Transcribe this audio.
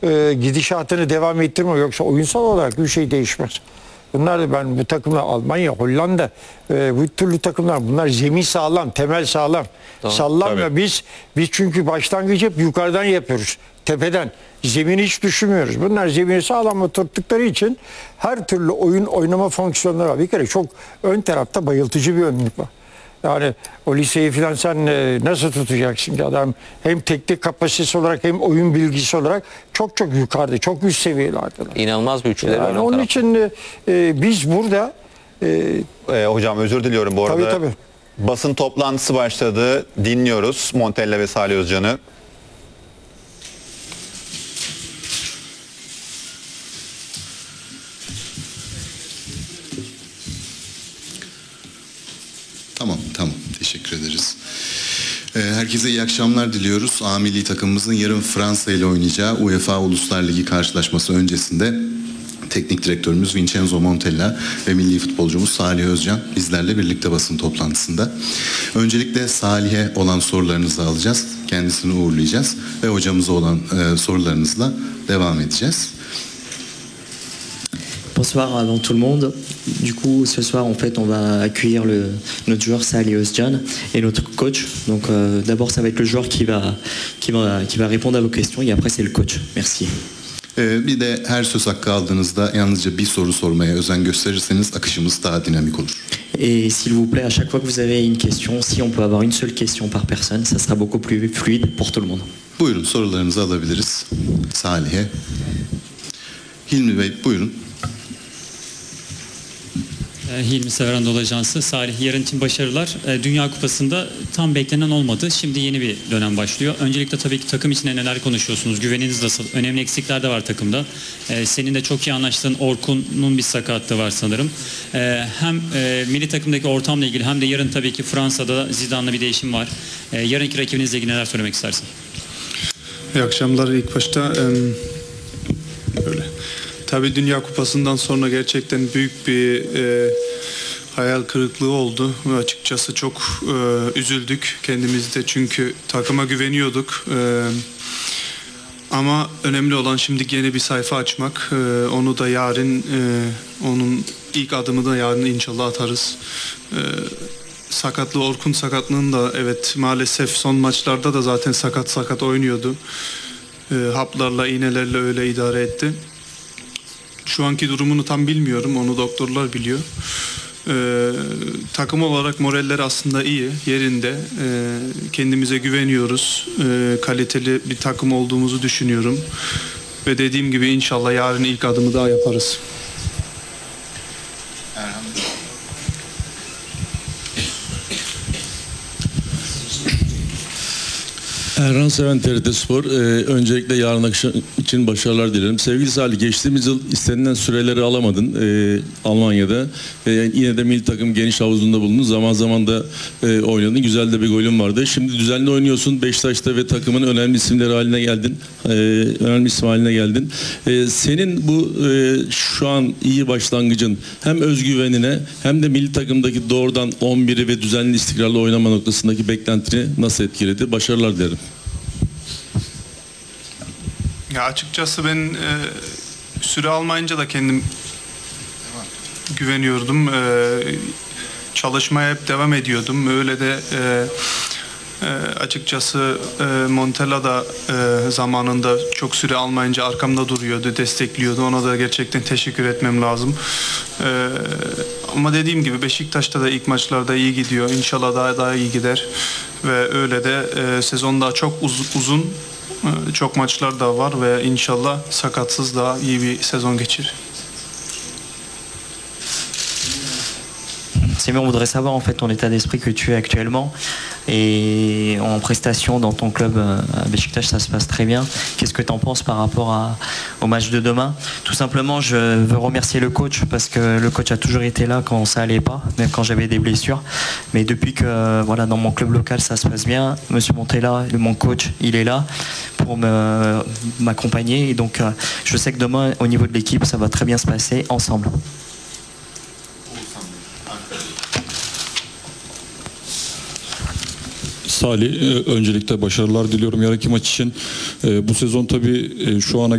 gidişatını devam ettirme, yoksa oyunsal olarak bir şey değişmez. Bunlar da, ben bu takımlar Almanya, Hollanda, bu türlü takımlar, bunlar zemin sağlam, temel sağlam. Doğru. Sallanmıyor. Tabii. Biz çünkü başlangıcı hep yukarıdan yapıyoruz. Tepeden. Zemini hiç düşünmüyoruz. Bunlar zemini sağlam oturttukları için her türlü oyun oynama fonksiyonları var. Bir kere çok ön tarafta bayıltıcı bir önlük var. Yani o liseyi falan sen nasıl tutacaksın ki? Adam hem teknik kapasitesi olarak hem oyun bilgisi olarak çok çok yukarıda, çok üst seviyelerde. İnanılmaz bir üçlüleri var. Yani onun için biz burada hocam özür diliyorum bu arada. tabii. Basın toplantısı başladı. Dinliyoruz Montella ve Salih Özcan'ı. Tamam. Teşekkür ederiz. Herkese iyi akşamlar diliyoruz. A milli takımımızın yarın Fransa ile oynayacağı UEFA Uluslar Ligi karşılaşması öncesinde teknik direktörümüz Vincenzo Montella ve milli futbolcumuz Salih Özcan bizlerle birlikte basın toplantısında. Öncelikle Salih'e olan sorularınızı alacağız. Kendisini uğurlayacağız ve hocamıza olan sorularınızla devam edeceğiz. Bonsoir avant tout le monde. Du coup, ce soir, en fait, on va accueillir notre joueur Salih Özcan et notre coach. Donc, d'abord, ça va être le joueur qui va répondre à vos questions et après, c'est le coach. Merci. Bir de her söz hakkı aldığınızda yalnızca bir soru sormaya özen gösterirseniz akışımız daha dinamik olur. Et s'il vous plaît, à chaque fois que vous avez une question, si on peut avoir une seule question par personne, ça sera beaucoup plus fluide pour tout le monde. Buyurun, sorularınızı alabiliriz. Salih'e. Hilmi Bey, buyurun. Hilmi Sever Anadolu Ajansı. Salih, yarın için başarılar. Dünya Kupası'nda tam beklenen olmadı. Şimdi yeni bir dönem başlıyor. Öncelikle tabii ki takım içinde neler konuşuyorsunuz? Güveniniz nasıl? Önemli eksikler de var takımda. Senin de çok iyi anlaştığın Orkun'un bir sakatlığı var sanırım. Hem milli takımdaki ortamla ilgili hem de yarın tabii ki Fransa'da Zidane'la bir değişim var. Yarınki rakibinizle ilgili neler söylemek istersin? İyi akşamlar. İlk başta böyle. Tabii Dünya Kupası'ndan sonra gerçekten büyük bir hayal kırıklığı oldu. Açıkçası çok üzüldük kendimizde çünkü takıma güveniyorduk. Ama önemli olan şimdi yeni bir sayfa açmak. Onu da yarın, onun ilk adımı da yarın inşallah atarız. Orkun sakatlığını da evet maalesef son maçlarda da zaten sakat oynuyordu. Haplarla, iğnelerle öyle idare etti. Şu anki durumunu tam bilmiyorum. Onu doktorlar biliyor. Takım olarak moraller aslında iyi. Yerinde. Kendimize güveniyoruz. Kaliteli bir takım olduğumuzu düşünüyorum. Ve dediğim gibi inşallah yarın ilk adımı daha yaparız. Erhan Seven, TRT Spor. Öncelikle yarın akşam için başarılar dilerim. Sevgili Salih, geçtiğimiz yıl istenilen süreleri alamadın Almanya'da. Yine de milli takım geniş havuzunda bulundun. Zaman zaman da oynadın. Güzel de bir golün vardı. Şimdi düzenli oynuyorsun Beşiktaş'ta ve takımın önemli isimleri haline geldin. Önemli isim haline geldin. Senin bu şu an iyi başlangıcın hem özgüvenine hem de milli takımdaki doğrudan 11'i ve düzenli istikrarlı oynama noktasındaki beklentini nasıl etkiledi? Başarılar dilerim. Ya açıkçası ben süre almayınca da kendim güveniyordum. Çalışmaya hep devam ediyordum. Öyle de açıkçası Montella da zamanında çok süre almayınca arkamda duruyordu, destekliyordu. Ona da gerçekten teşekkür etmem lazım. Ama dediğim gibi Beşiktaş'ta da ilk maçlarda iyi gidiyor. İnşallah daha iyi gider. Ve öyle de sezon daha çok uzun. Çok maçlar da var ve inşallah sakatsız daha iyi bir sezon geçirir. Simon, on voudrait savoir en fait ton état d'esprit que tu es actuellement et en prestation dans ton club à Beşiktaş, ça se passe très bien. Qu'est-ce que tu en penses par rapport au match de demain? Tout simplement, je veux remercier le coach parce que le coach a toujours été là quand ça allait pas, même quand j'avais des blessures. Mais depuis que voilà, dans mon club local ça se passe bien, Monsieur Montella, mon coach, il est là pour m'accompagner et donc je sais que demain au niveau de l'équipe ça va très bien se passer ensemble. Salih, öncelikle başarılar diliyorum yarınki maç için. Bu sezon tabii şu ana